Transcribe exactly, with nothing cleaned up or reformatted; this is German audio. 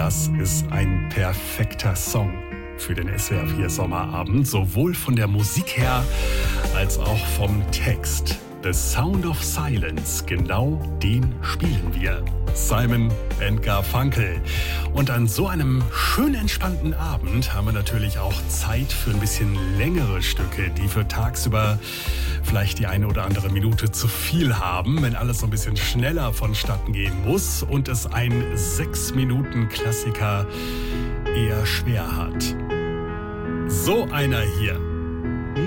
Das ist ein perfekter Song für den S W R vier Sommerabend, sowohl von der Musik her als auch vom Text. The Sound of Silence, genau den spielen wir. Simon and Garfunkel. Und an so einem schön entspannten Abend haben wir natürlich auch Zeit für ein bisschen längere Stücke, die für tagsüber vielleicht die eine oder andere Minute zu viel haben, wenn alles so ein bisschen schneller vonstatten gehen muss und es ein sechs Minuten Klassiker eher schwer hat. So einer hier.